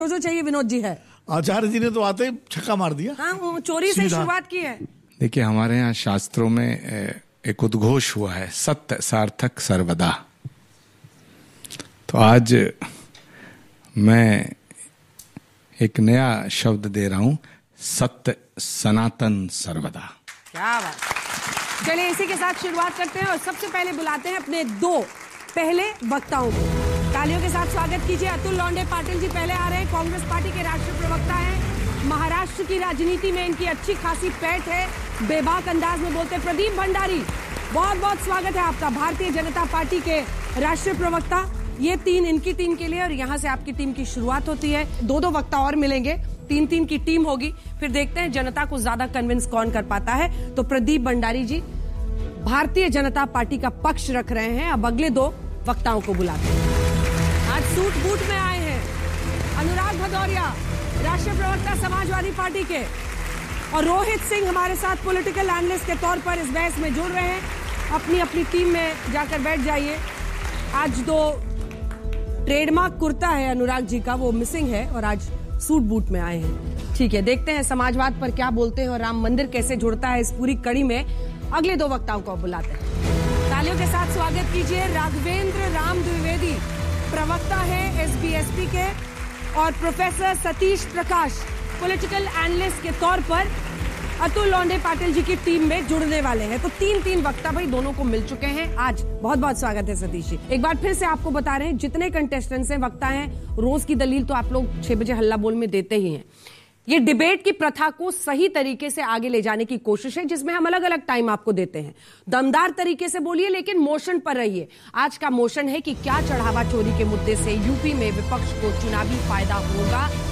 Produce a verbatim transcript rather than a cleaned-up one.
जो चाहिए विनोद जी है। आचार्य जी ने तो आते ही छक्का मार दिया। हाँ, चोरी से शुरुआत की है। देखिए, हमारे यहाँ शास्त्रों में एक उद्घोष हुआ है, सत्य सार्थक सर्वदा। तो आज मैं एक नया शब्द दे रहा हूं, सत्य सनातन सर्वदा। क्या बात। चलिए इसी के साथ शुरुआत करते हैं और सबसे पहले बुलाते हैं अपने दो पहले वक्ताओं को। तालियों के साथ स्वागत कीजिए। अतुल लौंडे पाटिल जी पहले आ रहे हैं। कांग्रेस पार्टी के राष्ट्रीय प्रवक्ता हैं। महाराष्ट्र की राजनीति में इनकी अच्छी खासी पैठ है, बेबाक अंदाज में बोलते हैं। प्रदीप भंडारी, बहुत बहुत स्वागत है आपका, भारतीय जनता पार्टी के राष्ट्रीय प्रवक्ता। ये तीन इनकी टीम के लिए और यहाँ से आपकी टीम की शुरुआत होती है। दो दो वक्ता और मिलेंगे, तीन तीन की टीम होगी, फिर देखते हैं जनता को ज्यादा कन्विंस कौन कर पाता है। तो प्रदीप भंडारी जी भारतीय जनता पार्टी का पक्ष रख रहे हैं। अब अगले दो वक्ताओं को बुलाते हैं। आज सूट बूट में आए हैं अनुराग भदौरिया, राष्ट्रीय प्रवक्ता समाजवादी पार्टी के, और रोहित सिंह हमारे साथ पॉलिटिकल एनालिस्ट के तौर पर इस बहस में जुड़ रहे हैं। अपनी अपनी टीम में जाकर बैठ जाइए। आज दो ट्रेडमार्क कुर्ता है अनुराग जी का, वो मिसिंग है और आज सूट बूट में आए हैं। ठीक है, देखते हैं समाजवाद पर क्या बोलते हैं और राम मंदिर कैसे जुड़ता है इस पूरी कड़ी में। अगले दो वक्ताओं को बुलाते हैं। तालियों के साथ स्वागत कीजिए राघवेंद्र राम द्विवेदी, प्रवक्ता है एसबीएसपी के, और प्रोफेसर सतीश प्रकाश पॉलिटिकल एनालिस्ट के तौर पर अतुल लौंडे पाटिल जी की टीम में जुड़ने वाले हैं। तो तीन तीन वक्ता भाई दोनों को मिल चुके हैं आज। बहुत बहुत स्वागत है सतीश जी। एक बार फिर से आपको बता रहे हैं, जितने कंटेस्टेंट्स हैं, वक्ता हैं, रोज की दलील तो आप लोग छह बजे हल्ला बोल में देते ही हैं। ये डिबेट की प्रथा को सही तरीके से आगे ले जाने की कोशिश है, जिसमें हम अलग अलग टाइम आपको देते हैं। दमदार तरीके से बोलिए, लेकिन मोशन पर रहिए। आज का मोशन है कि क्या चढ़ावा चोरी के मुद्दे से यूपी में विपक्ष को चुनावी फायदा होगा